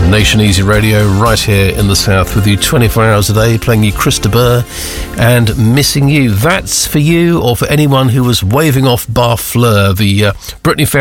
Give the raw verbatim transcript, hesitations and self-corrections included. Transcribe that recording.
Nation Easy Radio, right here in the South, with you twenty-four hours a day, playing you Chris de Burgh and Missing You. That's for you, or for anyone who was waving off Barfleur, the uh, Brittany Ferry